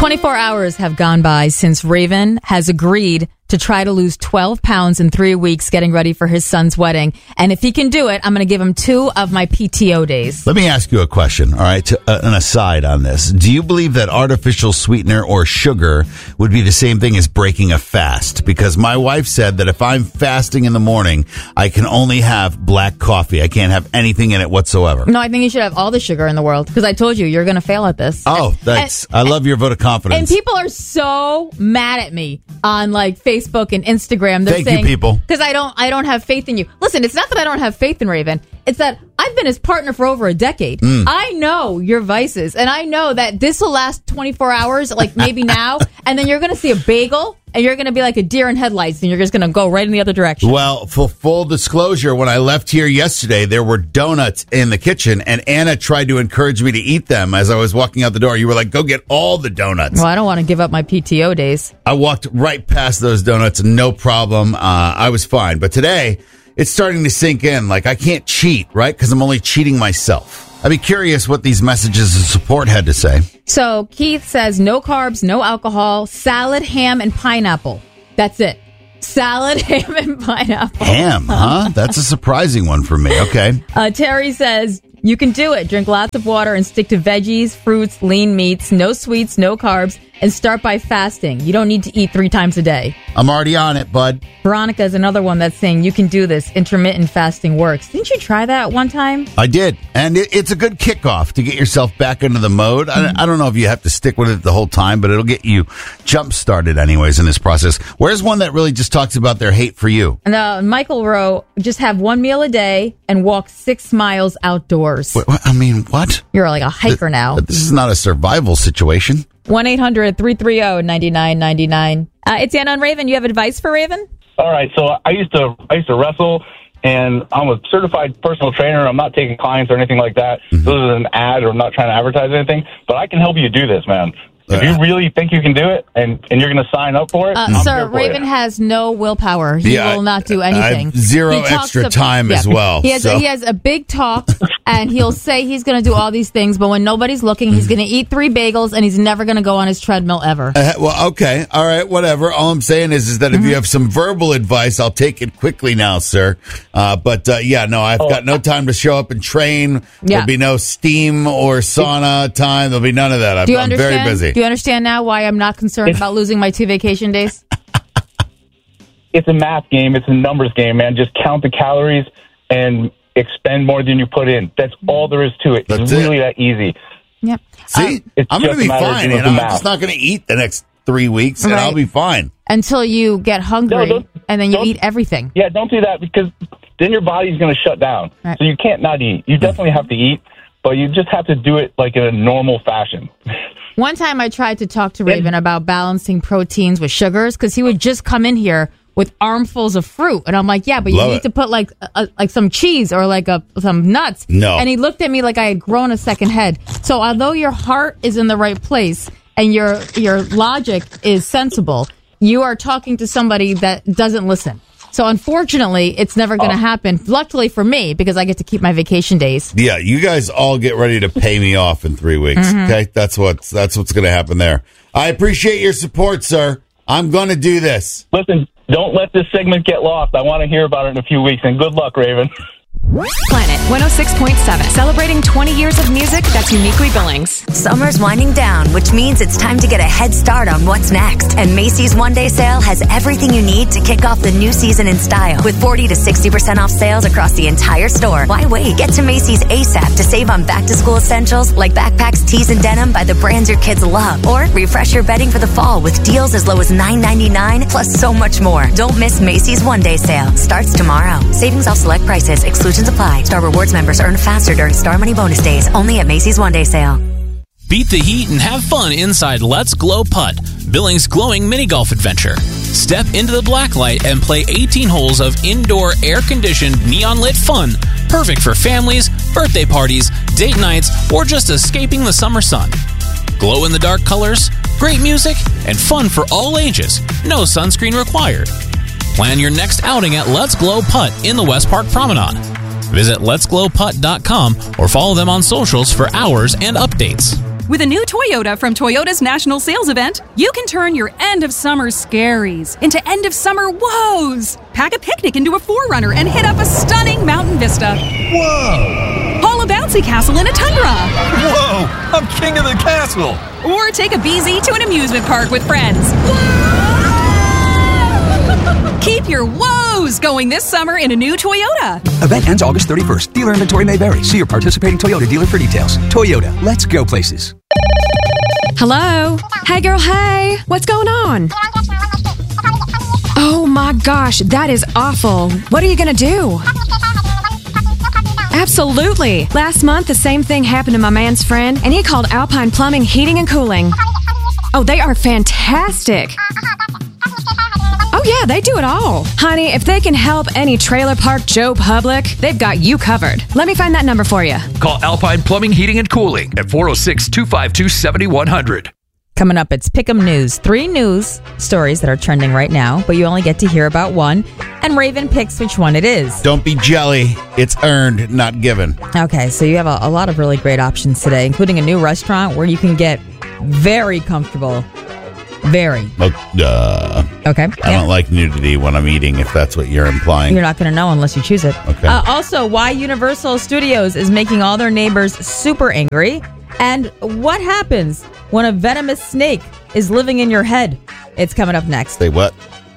24 hours have gone by since Raven has agreed to try to lose 12 pounds in 3 weeks getting ready for his son's wedding. And if he can do it, I'm going to give him 2 of my PTO days. Let me ask you a question, all right, an aside on this. Do you believe that artificial sweetener or sugar would be the same thing as breaking a fast? Because my wife said that if I'm fasting in the morning, I can only have black coffee. I can't have anything in it whatsoever. No, I think you should have all the sugar in the world because I told you, you're going to fail at this. Oh, thanks. I love your vote of confidence. And people are so mad at me on like Facebook and Instagram. They're Thank saying, you, people. Because I don't have faith in you. Listen, it's not that I don't have faith in Raven. It's that I've been his partner for over a decade. I know your vices, and I know that this will last 24 hours, like maybe now, and then you're going to see a bagel, and you're going to be like a deer in headlights, and you're just going to go right in the other direction. Well, for full disclosure, when I left here yesterday, there were donuts in the kitchen, and Anna tried to encourage me to eat them as I was walking out the door. You were like, go get all the donuts. Well, I don't want to give up my PTO days. I walked right past those donuts, no problem. I was fine. But today, it's starting to sink in. Like, I can't cheat, right? Because I'm only cheating myself. I'd be curious what these messages of support had to say. So Keith says no carbs, no alcohol, salad, ham, and pineapple. That's it. Salad, ham, and pineapple. Ham, huh? That's a surprising one for me. Okay. Terry says you can do it. Drink lots of water and stick to veggies, fruits, lean meats, no sweets, no carbs, and start by fasting. You don't need to eat 3 times a day. I'm already on it, bud. Veronica is another one that's saying you can do this. Intermittent fasting works. Didn't you try that one time? I did. And it's a good kickoff to get yourself back into the mode. I don't know if you have to stick with it the whole time, but it'll get you jump-started anyways in this process. Where's one that really just talks about their hate for you? And Michael Rowe, just have 1 meal a day and walk 6 miles outdoors. I mean, what? You're like a hiker now. This is not a survival situation. 1-800-330-9999. It's Anna and Raven. You have advice for Raven? All right. So I used to wrestle, and I'm a certified personal trainer. I'm not taking clients or anything like that. Mm-hmm. This is an ad, or I'm not trying to advertise anything. But I can help you do this, man. If you really think you can do it, and you're going to sign up for it, sir, Raven has no willpower. He will not do anything. I have zero extra time as well. He has a big talk, and he'll say he's going to do all these things, but when nobody's looking, he's going to eat 3 bagels, and he's never going to go on his treadmill ever. Well, okay. All right, whatever. All I'm saying is that if you have some verbal advice, I'll take it quickly now, sir. I've got no time to show up and train. There'll be no steam or sauna time. There'll be none of that. I'm very busy. Do you understand now why I'm not concerned about losing my 2 vacation days? It's a math game. It's a numbers game, man. Just count the calories and expend more than you put in. That's all there is to it. It's really that easy. Yep. See, I'm going to be fine. I'm just not going to eat the next 3 weeks, and I'll be fine. Until you get hungry, and then you eat everything. Yeah, don't do that, because then your body's going to shut down. Right. So you can't not eat. You definitely have to eat, but you just have to do it like in a normal fashion. One time I tried to talk to Raven about balancing proteins with sugars, because he would just come in here with armfuls of fruit. And I'm like, yeah, but you need to put like some cheese or like some nuts. No. And he looked at me like I had grown a second head. So although your heart is in the right place and your logic is sensible, you are talking to somebody that doesn't listen. So unfortunately, it's never going to happen. Luckily for me, because I get to keep my vacation days. Yeah, you guys all get ready to pay me off in 3 weeks. Okay, that's what's going to happen there. I appreciate your support, sir. I'm going to do this. Listen, don't let this segment get lost. I want to hear about it in a few weeks, and good luck, Raven. Planet 106.7, celebrating 20 years of music that's uniquely Billings. Summer's winding down, which means it's time to get a head start on what's next. And Macy's one-day sale has everything you need to kick off the new season in style. With 40 to 60% off sales across the entire store. Why wait? Get to Macy's ASAP to save on back-to-school essentials like backpacks, tees, and denim by the brands your kids love. Or refresh your bedding for the fall with deals as low as $9.99, plus so much more. Don't miss Macy's one-day sale. Starts tomorrow. Savings off select prices. Exclusions apply. Star Rewards members earn faster during Star Money bonus days. Only at Macy's one-day sale. Beat the heat and have fun inside Let's Glow Putt, Billings' glowing mini golf adventure. Step into the black light and play 18 holes of indoor air-conditioned neon-lit fun, perfect for families, birthday parties, date nights, or just escaping the summer sun. Glow-in-the-dark colors, great music, and fun for all ages. No sunscreen required. Plan your next outing at Let's Glow Putt in the West Park Promenade. Visit letsglowputt.com or follow them on socials for hours and updates. With a new Toyota from Toyota's National Sales Event, you can turn your end-of-summer scaries into end-of-summer woes. Pack a picnic into a 4Runner and hit up a stunning mountain vista. Whoa! Haul a bouncy castle in a Tundra. Whoa! I'm king of the castle! Or take a BZ to an amusement park with friends. Keep your woes going this summer in a new Toyota. Event ends August 31st. Dealer inventory may vary. See your participating Toyota dealer for details. Toyota, let's go places. Hello? Hey, girl, hey. What's going on? Oh, my gosh, that is awful. What are you going to do? Absolutely. Last month, the same thing happened to my man's friend, and he called Alpine Plumbing, Heating, and Cooling. Oh, they are fantastic. Oh, yeah, they do it all. Honey, if they can help any trailer park Joe Public, they've got you covered. Let me find that number for you. Call Alpine Plumbing, Heating, and Cooling at 406-252-7100. Coming up, it's Pick'em News. 3 news stories that are trending right now, but you only get to hear about one, and Raven picks which one it is. Don't be jelly. It's earned, not given. Okay, so you have a lot of really great options today, including a new restaurant where you can get very comfortable. Very. Okay. I don't like nudity when I'm eating, if that's what you're implying. You're not going to know unless you choose it. Okay. Also, why Universal Studios is making all their neighbors super angry, and what happens when a venomous snake is living in your head. It's coming up next. Say what?